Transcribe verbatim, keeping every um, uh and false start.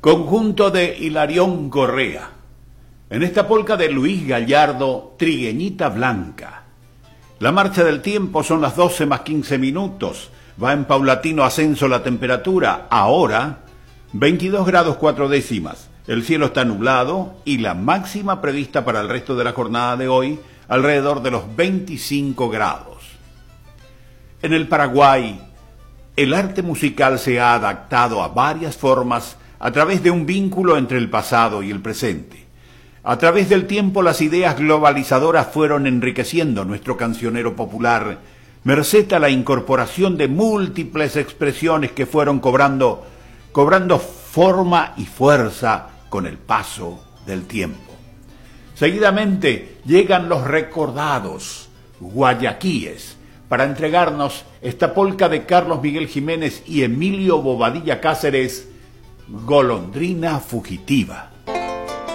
Conjunto de Hilarión Correa. En esta polca de Luis Gallardo, Trigueñita Blanca. La marcha del tiempo son las doce más quince minutos. Va en paulatino ascenso la temperatura. Ahora, veintidós grados cuatro décimas. El cielo está nublado y la máxima prevista para el resto de la jornada de hoy, alrededor de los veinticinco grados. En el Paraguay, el arte musical se ha adaptado a varias formas a través de un vínculo entre el pasado y el presente. A través del tiempo las ideas globalizadoras fueron enriqueciendo nuestro cancionero popular, merced a la incorporación de múltiples expresiones que fueron cobrando, cobrando forma y fuerza con el paso del tiempo. Seguidamente llegan los recordados guayaquíes para entregarnos esta polca de Carlos Miguel Jiménez y Emilio Bobadilla Cáceres, Golondrina Fugitiva.